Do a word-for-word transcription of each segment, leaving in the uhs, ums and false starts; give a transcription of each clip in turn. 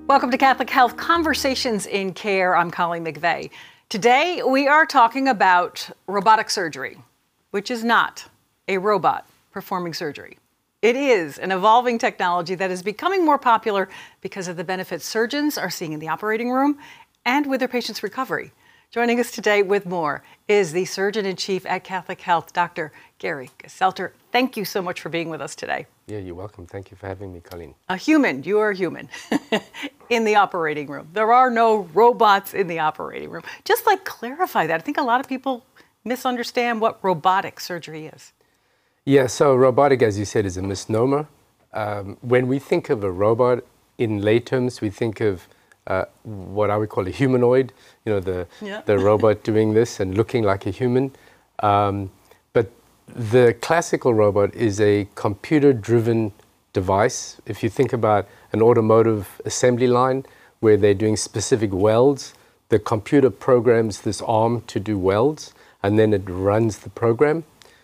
Welcome to Catholic Health Conversations in Care. I'm Colleen McVeigh. Today we are talking about robotic surgery, which is not a robot performing surgery. It is an evolving technology that is becoming more popular because of the benefits surgeons are seeing in the operating room and with their patients' recovery. Joining us today with more is the Surgeon-in-Chief at Catholic Health, Doctor Gary Geselter. Thank you so much for being with us today. Yeah, you're welcome. Thank you for having me, Colleen. A human, you are a human, in the operating room. There are no robots in the operating room. Just like clarify that. I think a lot of people misunderstand what robotic surgery is. Yeah, so robotic, as you said, is a misnomer. Um, when we think of a robot, in lay terms, we think of uh, what I would call a humanoid, you know, the, yeah. the robot doing this and looking like a human. Um, but the classical robot is a computer-driven device. If you think about an automotive assembly line where they're doing specific welds, the computer programs this arm to do welds, and then it runs the program.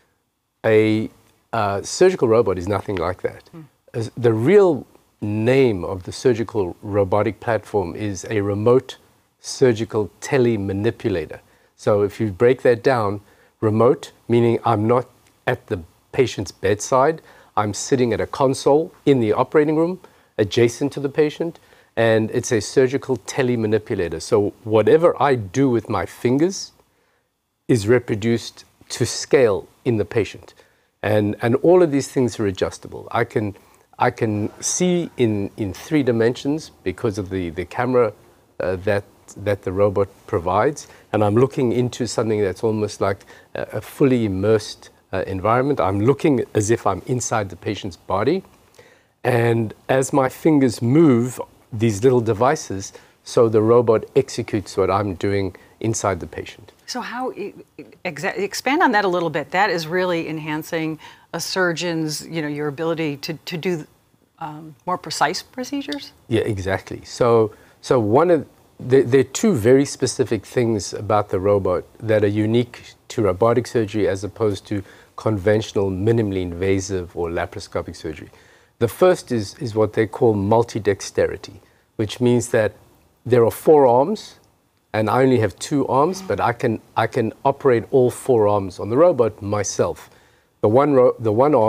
A uh, surgical robot is nothing like that. Mm. The real name of the surgical robotic platform is a remote surgical telemanipulator. So if you break that down, remote, meaning I'm not at the patient's bedside, I'm sitting at a console in the operating room, adjacent to the patient, and it's a surgical telemanipulator. So whatever I do with my fingers is reproduced to scale in the patient. And, and all of these things are adjustable. I can, I can see in, in three dimensions because of the, the camera uh, that, that the robot provides. And I'm looking into something that's almost like a, a fully immersed uh, environment. I'm looking as if I'm inside the patient's body. And as my fingers move these little devices, so the robot executes what I'm doing inside the patient. So how, exa- expand on that a little bit. That is really enhancing a surgeon's, you know, your ability to, to do um, more precise procedures? Yeah, exactly. So, so one of, the, there are two very specific things about the robot that are unique to robotic surgery as opposed to conventional minimally invasive or laparoscopic surgery. The first is, is what they call multidexterity, which means that there are four arms, and I only have two arms, but I can I can operate all four arms on the robot myself. The one ro- the one arm